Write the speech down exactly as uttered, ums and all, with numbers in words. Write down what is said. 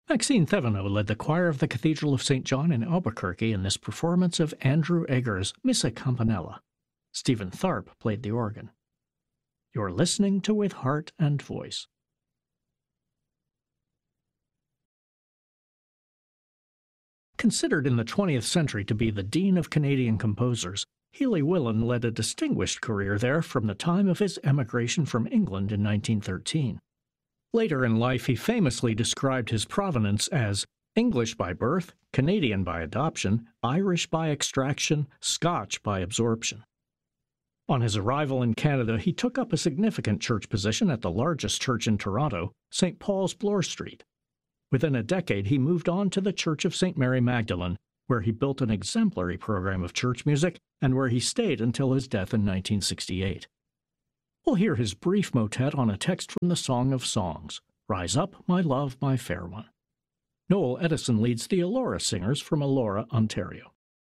Maxine Thevenot led the choir of the Cathedral of Saint John in Albuquerque in this performance of Andrew Egger's Missa Campanella. Stephen Tharp played the organ. You're listening to With Heart and Voice. Considered in the twentieth century to be the Dean of Canadian composers, Healy Willan led a distinguished career there from the time of his emigration from England in nineteen thirteen. Later in life, he famously described his provenance as English by birth, Canadian by adoption, Irish by extraction, Scotch by absorption. On his arrival in Canada, he took up a significant church position at the largest church in Toronto, Saint Paul's Bloor Street. Within a decade, he moved on to the Church of Saint Mary Magdalene, where he built an exemplary program of church music and where he stayed until his death in nineteen sixty-eight. We'll hear his brief motet on a text from the Song of Songs, Rise Up, My Love, My Fair One. Noel Edison leads the Elora Singers from Elora, Ontario.